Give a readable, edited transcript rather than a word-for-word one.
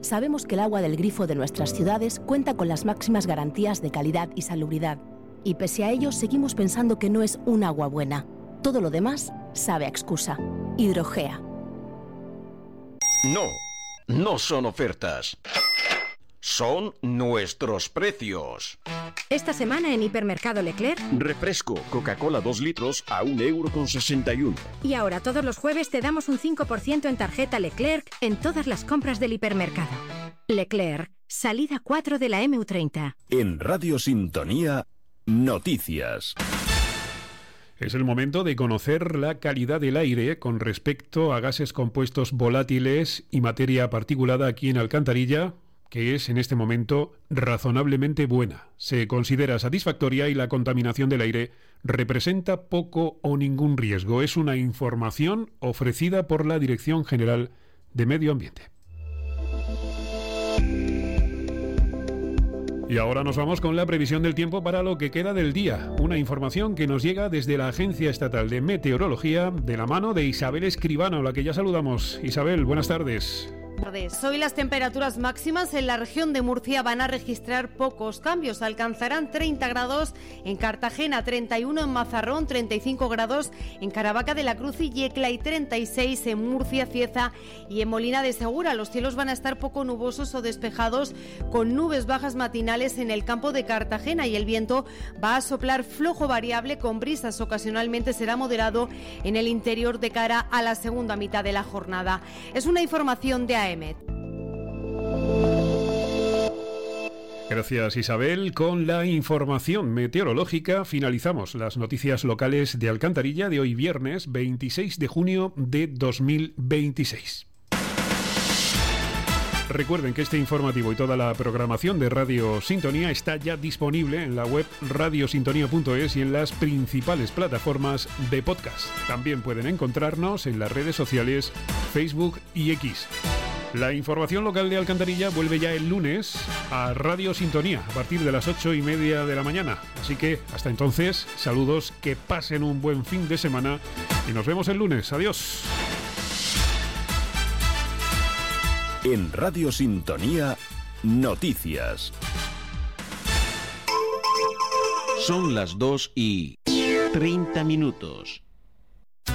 Sabemos que el agua del grifo de nuestras ciudades cuenta con las máximas garantías de calidad y salubridad. Y pese a ello, seguimos pensando que no es un agua buena. Todo lo demás sabe a excusa. Hidrogea. No son ofertas. Son nuestros precios. Esta semana en Hipermercado Leclerc. Refresco Coca-Cola 2 litros a 1,61 €. Y ahora todos los jueves te damos un 5% en tarjeta Leclerc en todas las compras del hipermercado. Leclerc, salida 4 de la MU30. En Radio Sintonía, noticias. Es el momento de conocer la calidad del aire con respecto a gases compuestos volátiles y materia particulada aquí en Alcantarilla, que es en este momento razonablemente buena. Se considera satisfactoria y la contaminación del aire representa poco o ningún riesgo. Es una información ofrecida por la Dirección General de Medio Ambiente. Y ahora nos vamos con la previsión del tiempo para lo que queda del día. Una información que nos llega desde la Agencia Estatal de Meteorología de la mano de Isabel Escribano, a la que ya saludamos. Isabel, buenas tardes. Hoy las temperaturas máximas en la región de Murcia van a registrar pocos cambios. Alcanzarán 30 grados en Cartagena, 31 en Mazarrón, 35 grados en Caravaca de la Cruz y Yecla y 36 en Murcia, Cieza y en Molina de Segura. Los cielos van a estar poco nubosos o despejados con nubes bajas matinales en el campo de Cartagena y el viento va a soplar flojo variable con brisas. Ocasionalmente será moderado en el interior de cara a la segunda mitad de la jornada. Es una información de AEMET. Gracias, Isabel. Con la información meteorológica finalizamos las noticias locales de Alcantarilla de hoy viernes 26 de junio de 2026. Recuerden que este informativo y toda la programación de Radio Sintonía está ya disponible en la web radiosintonía.es y en las principales plataformas de podcast. También pueden encontrarnos en las redes sociales Facebook y X. La información local de Alcantarilla vuelve ya el lunes a Radio Sintonía a partir de las 8:30 de la mañana. Así que hasta entonces, saludos, que pasen un buen fin de semana y nos vemos el lunes. Adiós. En Radio Sintonía, noticias. Son las 2:30.